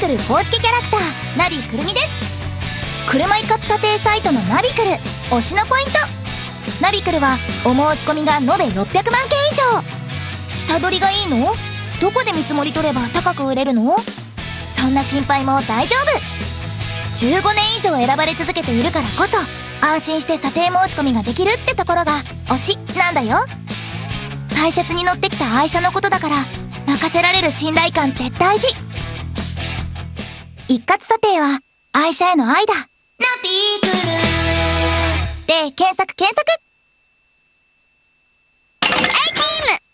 クル公式キャラクターナビくるみです。車一括査定サイトのナビクル推しのポイント。ナビクルはお申し込みが延べ600万件以上。下取りがいいの？どこで見積もり取れば高く売れるの？そんな心配も大丈夫。15年以上選ばれ続けているからこそ安心して査定申し込みができるってところが推しなんだよ。大切に乗ってきた愛車のことだから任せられる信頼感って大事。一括査定は愛車への愛だ。ナビクルで検索。Aチーム